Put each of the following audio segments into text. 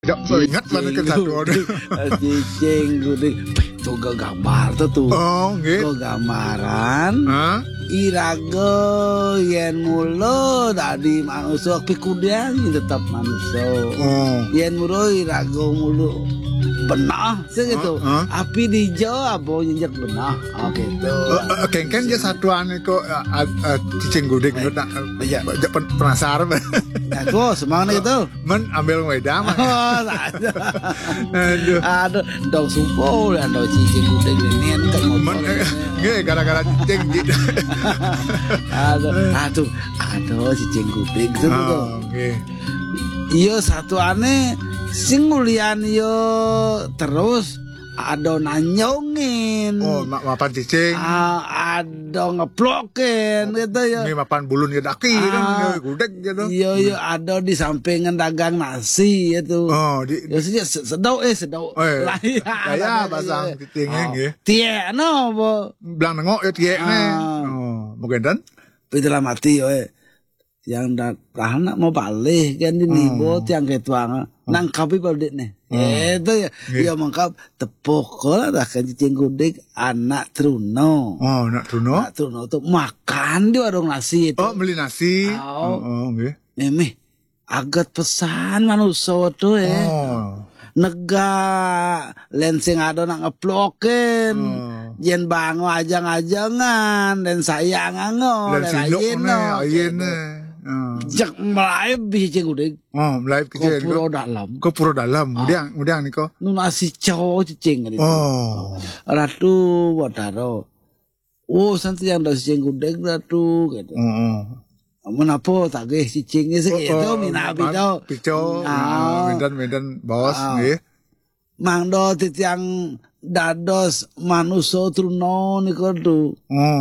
Ingat mana ke satu orang. Cicing gudeg. Tuh gambar tuh. Oh, nggih. Gambaran. Irago yen mulo tadi manusia pikudian tetap manusia. Yen mulo irago mulu benah segitu. Api dijo abo nyenjak benah. Oke tuh. Kengkeng dia satuan kok cicing gudeg itu nak penasaran. Aku semangat itu. Men ambil wedang. Aduh, dong sumpul ya dong cicing gudeg ini kan men nggih gara-gara cicing gitu. Aduh cicing gudeg gitu tuh. Nggih. Iya satuane sing ngulian yo terus ada nanyongin. Oh, mapan cicing. Ada ngeplokin gitu ya. Ini mapan bulun ya daki kan gudeg gitu. Iya ada di sampingan dagang nasi itu. Oh, ya sedau. Lah ya bahasa cicingnya nggih. Tiek no bo. Belang nengok ya tiekne. Oh, mungkin dan dalam hati yo yang tahan mau balik kan di nibo tiang ketuang nangkapi balik nih itu ya mangkap tepuk lah kan cicing gudeg anak Truno. Oh, anak Truno tuh makan di warung nasi itu. Oh, beli nasi. Nggih. Meh agat pesan manusia tuh nega lensing ada nak ngeplokin jen bango ajang-ajangan dan sayang ango dan ayen jak melaib cicing gudeg. Oh, melaib cicing. Ke puro dalam. Kemudian niko. Nu nasi cow cicing gitu. Oh. Ratu wataro. Oh, santi yang ada cicing gudeg ratu gitu. Menapo tagih cicingnya segitu minabi do. Pico. Medan bos nggih. Mangdo titiang dados manusia Truno niku tuh.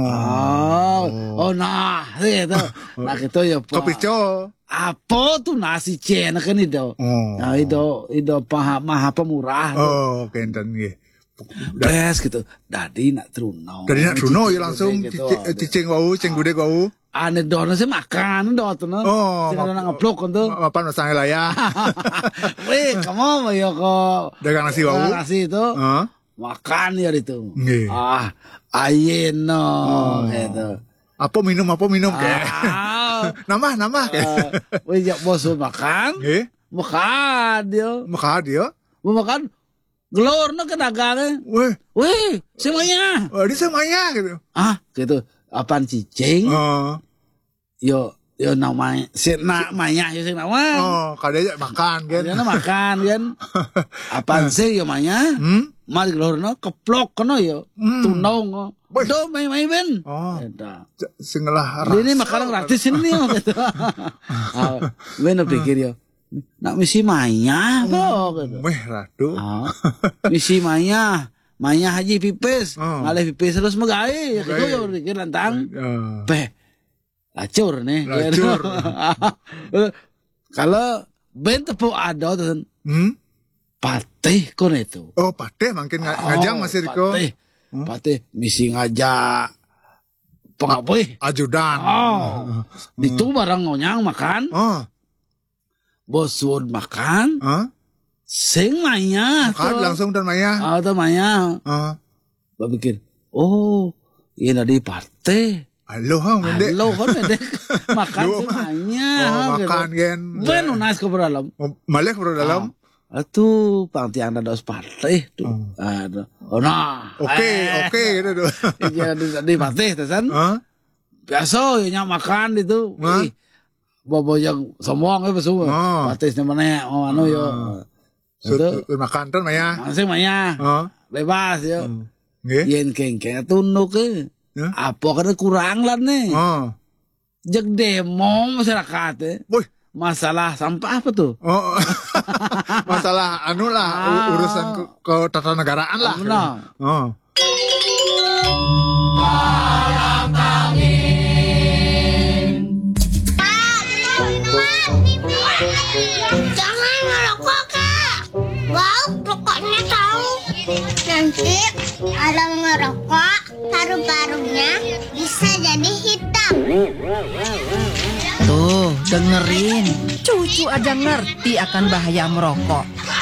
Oh nah gitu. Nah gitu ya Pak. Kepico. Apa tuh nasi cen kan itu. Nah itu maha pemurah. Oh, kenten nggih. Bes gitu. Dadi nak Truno. Dadi nak Truno ya langsung cicing wau, cicing gudeg wau. Ane dono sih makan do tuh no. Oh, sing ana ngeplok tuh. Mapan masang layar. Weh, kamu ya kok dagang nasi wau. Nasi itu. Makan ya itu. Nggih. Ayen no gitu. Apa minum kayak. Nambah kayak. Weh, jak bos makan. Nggih. Makan dia. Mau makan gelorna ke dagangnya. Weh, semuanya. Di semuanya gitu. Gitu. Apaan cicing? Yo namanya namanya yo sing nama. Kadang makan kan. Kadang makan kan. Apaan sih yo manya? Mari gelorna keplok kono yo. Tunong. Do main ben. Eta. Sing lah rasa. Ini makanan gratis ini yo gitu. Ben pikir yo. Nak misi maya gitu. Weh ratu. Misi maya Haji pipis, ngalih pipis terus megawe, itu yo pikir lantang. Lacur nih. Lacur. Kalau ben tepuk ada tuh. Patih kon itu. Oh, patih makin ngajang Mas Riko. Patih misi ngajak pengapoy. Ajudan. Itu barang ngonyang makan. Bos wud makan. Sing Maya makan langsung dan Maya. Tuh Maya. Berpikir, ini ada partai. Halo kan mendek. Makan sing Maya. Makan kan. Ben unas ke dalam. Malek ke dalam. Itu pangtiang dados partai tuh. Nah. Oke gitu tuh. Di partai tesan. Biasa ya makan itu. Bobo yang sombong semua. Partai namanya anu yo. Makan tuh Maya. Masih Maya. Bebas ya. Yen kengkeng tunduk apa kan kurang lah nih. Jek demo masyarakat masalah sampah apa tuh? Masalah anu lah urusan ke tata negaraan lah. Jangan ngerokok Kak. Wow, rokoknya tahu. Nanti kalau ngerokok paru-parunya bisa jadi hitam. Tuh Dengerin, cucu aja ngerti akan bahaya merokok.